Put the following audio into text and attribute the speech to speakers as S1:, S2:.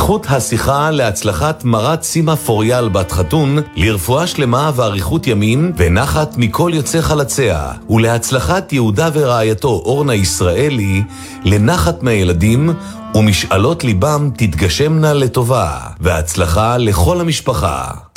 S1: זכות השיחה להצלחת מרת סימה פוריאל בת חתון, לרפואה שלמה ואריכות ימים ונחת מכל יוצא חלציה, ולהצלחת יהודה ורעייתו אורנה ישראלי, לנחת מהילדים ומשאלות ליבם תתגשמנה לטובה, והצלחה לכל המשפחה.